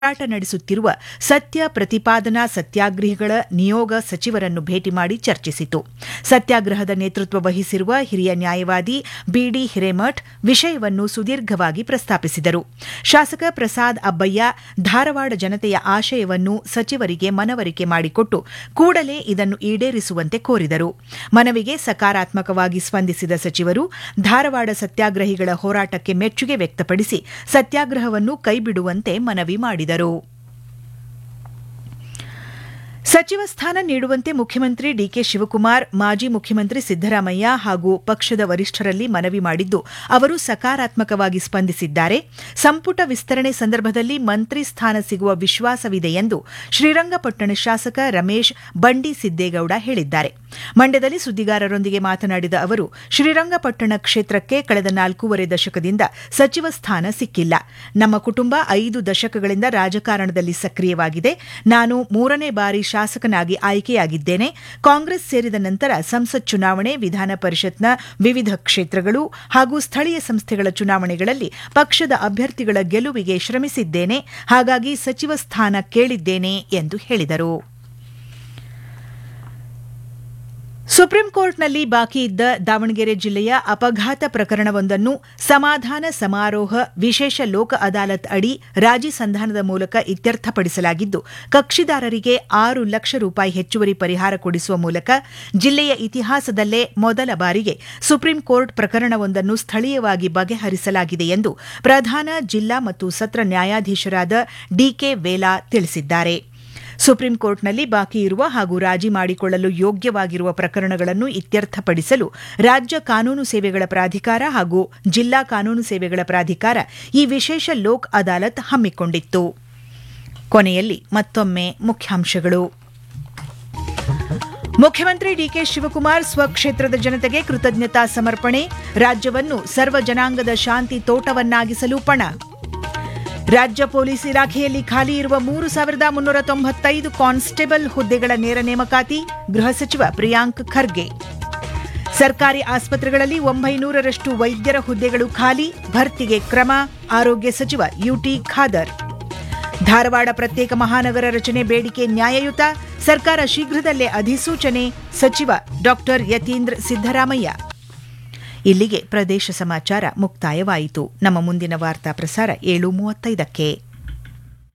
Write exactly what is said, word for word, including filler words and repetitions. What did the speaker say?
ಹೋರಾಟ ನಡೆಸುತ್ತಿರುವ ಸತ್ಯ ಪ್ರತಿಪಾದನಾ ಸತ್ಯಾಗ್ರಹಿಗಳ ನಿಯೋಗ ಸಚಿವರನ್ನು ಭೇಟಿ ಮಾಡಿ ಚರ್ಚಿಸಿತು. ಸತ್ಯಾಗ್ರಹದ ನೇತೃತ್ವ ವಹಿಸಿರುವ ಹಿರಿಯ ನ್ಯಾಯವಾದಿ ಬಿಡಿ ಹಿರೇಮಠ್ ವಿಷಯವನ್ನು ಸುದೀರ್ಘವಾಗಿ ಪ್ರಸ್ತಾಪಿಸಿದರು. ಶಾಸಕ ಪ್ರಸಾದ್ ಅಬ್ಬಯ್ಯ ಧಾರವಾಡ ಜನತೆಯ ಆಶಯವನ್ನು ಸಚಿವರಿಗೆ ಮನವರಿಕೆ ಮಾಡಿಕೊಟ್ಟು ಕೂಡಲೇ ಇದನ್ನು ಈಡೇರಿಸುವಂತೆ ಕೋರಿದರು. ಮನವಿಗೆ ಸಕಾರಾತ್ಮಕವಾಗಿ ಸ್ಪಂದಿಸಿದ ಸಚಿವರು ಧಾರವಾಡ ಸತ್ಯಾಗ್ರಹಿಗಳ ಹೋರಾಟಕ್ಕೆ ಮೆಚ್ಚುಗೆ ವ್ಯಕ್ತಪಡಿಸಿ ಸತ್ಯಾಗ್ರಹವನ್ನು ಕೈಬಿಡುವಂತೆ ಮನವಿ ಮಾಡಿದರು. ಸಚಿವ ಸ್ಥಾನ ನೀಡುವಂತೆ ಮುಖ್ಯಮಂತ್ರಿ ಡಿಕೆ ಶಿವಕುಮಾರ್ ಮಾಜಿ ಮುಖ್ಯಮಂತ್ರಿ ಸಿದ್ದರಾಮಯ್ಯ ಹಾಗೂ ಪಕ್ಷದ ವರಿಷ್ಠರಲ್ಲಿ ಮನವಿ ಮಾಡಿದ್ದು ಅವರು ಸಕಾರಾತ್ಮಕವಾಗಿ ಸ್ಪಂದಿಸಿದ್ದಾರೆ. ಸಂಪುಟ ವಿಸ್ತರಣೆ ಸಂದರ್ಭದಲ್ಲಿ ಮಂತ್ರಿ ಸ್ಥಾನ ಸಿಗುವ ವಿಶ್ವಾಸವಿದೆ ಎಂದು ಶ್ರೀರಂಗಪಟ್ಟಣ ಶಾಸಕ ರಮೇಶ್ ಬಂಡಿ ಸಿದ್ದೇಗೌಡ ಹೇಳಿದ್ದಾರೆ. ಮಂಡ್ಯದಲ್ಲಿ ಸುದ್ದಿಗಾರರೊಂದಿಗೆ ಮಾತನಾಡಿದ ಅವರು, ಶ್ರೀರಂಗಪಟ್ಟಣ ಕ್ಷೇತ್ರಕ್ಕೆ ಕಳೆದ ನಾಲ್ಕೂವರೆ ದಶಕದಿಂದ ಸಚಿವ ಸ್ಥಾನ ಸಿಕ್ಕಿಲ್ಲ. ನಮ್ಮ ಕುಟುಂಬ ಐದು ದಶಕಗಳಿಂದ ರಾಜಕಾರಣದಲ್ಲಿ ಸಕ್ರಿಯವಾಗಿದೆ. ನಾನು ಮೂರನೇ ಬಾರಿ ಶಾಸಕನಾಗಿ ಆಯ್ಕೆಯಾಗಿದ್ದೇನೆ. ಕಾಂಗ್ರೆಸ್ ಸೇರಿದ ನಂತರ ಸಂಸತ್ ಚುನಾವಣೆ, ವಿಧಾನ ಪರಿಷತ್ನ ವಿವಿಧ ಕ್ಷೇತ್ರಗಳು ಹಾಗೂ ಸ್ಥಳೀಯ ಸಂಸ್ಥೆಗಳ ಚುನಾವಣೆಗಳಲ್ಲಿ ಪಕ್ಷದ ಅಭ್ಯರ್ಥಿಗಳ ಗೆಲುವಿಗೆ ಶ್ರಮಿಸಿದ್ದೇನೆ. ಹಾಗಾಗಿ ಸಚಿವ ಸ್ಥಾನ ಕೇಳಿದ್ದೇನೆ ಎಂದು ಹೇಳಿದರು. ಸುಪ್ರೀಂ ಕೋರ್ಟ್ನಲ್ಲಿ ಬಾಕಿ ಇದ್ದ ದಾವಣಗೆರೆ ಜಿಲ್ಲೆಯ ಅಪಘಾತ ಪ್ರಕರಣವೊಂದನ್ನು ಸಮಾಧಾನ ಸಮಾರೋಹ ವಿಶೇಷ ಲೋಕ ಅದಾಲತ್ ಅಡಿ ರಾಜಿ ಸಂಧಾನದ ಮೂಲಕ ಇತ್ಯರ್ಥಪಡಿಸಲಾಗಿದ್ದು, ಕಕ್ಷಿದಾರರಿಗೆ ಆರು ಲಕ್ಷ ರೂಪಾಯಿ ಹೆಚ್ಚುವರಿ ಪರಿಹಾರ ಕೊಡಿಸುವ ಮೂಲಕ ಜಿಲ್ಲೆಯ ಇತಿಹಾಸದಲ್ಲೇ ಮೊದಲ ಬಾರಿಗೆ ಸುಪ್ರೀಂ ಕೋರ್ಟ್ ಪ್ರಕರಣವೊಂದನ್ನು ಸ್ಥಳೀಯವಾಗಿ ಬಗೆಹರಿಸಲಾಗಿದೆ ಎಂದು ಪ್ರಧಾನ ಜಿಲ್ಲಾ ಮತ್ತು ಸತ್ರ ನ್ಯಾಯಾಧೀಶರಾದ ಡಿಕೆ ವೇಲಾ ತಿಳಿಸಿದ್ದಾರೆ. ಸುಪ್ರೀಂ ಕೋರ್ಟ್ನಲ್ಲಿ ಬಾಕಿ ಇರುವ ಹಾಗೂ ರಾಜಿ ಮಾಡಿಕೊಳ್ಳಲು ಯೋಗ್ಯವಾಗಿರುವ ಪ್ರಕರಣಗಳನ್ನು ಇತ್ಯರ್ಥಪಡಿಸಲು ರಾಜ್ಯ ಕಾನೂನು ಸೇವೆಗಳ ಪ್ರಾಧಿಕಾರ ಹಾಗೂ ಜಿಲ್ಲಾ ಕಾನೂನು ಸೇವೆಗಳ ಪ್ರಾಧಿಕಾರ ಈ ವಿಶೇಷ ಲೋಕ್ ಅದಾಲತ್ ಹಮ್ಮಿಕೊಂಡಿತ್ತು. ಕೊನೆಯಲ್ಲಿ ಮತ್ತೊಮ್ಮೆ ಮುಖ್ಯಾಂಶಗಳು. ಮುಖ್ಯಮಂತ್ರಿ ಡಿಕೆ ಶಿವಕುಮಾರ್ ಸ್ವಕ್ಷೇತ್ರದ ಜನತೆಗೆ ಕೃತಜ್ಞತಾ ಸಮರ್ಪಣೆ. ರಾಜ್ಯವನ್ನು ಸರ್ವ ಜನಾಂಗದ ಶಾಂತಿ ತೋಟವನ್ನಾಗಿಸಲು ಪಣ. ರಾಜ್ಯ ಪೊಲೀಸ್ ಇಲಾಖೆಯಲ್ಲಿ ಖಾಲಿ ಇರುವ ಮೂರು ಸಾವಿರದ ಮುನ್ನೂರ ತೊಂಬತ್ತೈದು ಕಾನ್ಸ್ಟೇಬಲ್ ಹುದ್ದೆಗಳ ನೇರ ನೇಮಕಾತಿ. ಗೃಹ ಸಚಿವ ಪ್ರಿಯಾಂಕ್ ಖರ್ಗೆ. ಸರ್ಕಾರಿ ಆಸ್ಪತ್ರೆಗಳಲ್ಲಿ ಒಂಬೈನೂರರಷ್ಟು ವೈದ್ಯರ ಹುದ್ದೆಗಳು ಖಾಲಿ, ಭರ್ತಿಗೆ ಕ್ರಮ. ಆರೋಗ್ಯ ಸಚಿವ ಯುಟಿ ಖಾದರ್. ಧಾರವಾಡ ಪ್ರತ್ಯೇಕ ಮಹಾನಗರ ರಚನೆ ಬೇಡಿಕೆ ನ್ಯಾಯಯುತ. ಸರ್ಕಾರ ಶೀಘ್ರದಲ್ಲೇ ಅಧಿಸೂಚನೆ. ಸಚಿವ ಡಾ ಯತೀಂದ್ರ ಸಿದ್ದರಾಮಯ್ಯ. ಇಲ್ಲಿಗೆ ಪ್ರದೇಶ ಸಮಾಚಾರ ಮುಕ್ತಾಯವಾಯಿತು. ನಮ್ಮ ಮುಂದಿನ ವಾರ್ತಾ ಪ್ರಸಾರ ಏಳು ಮೂವತ್ತೈದಕ್ಕೆ.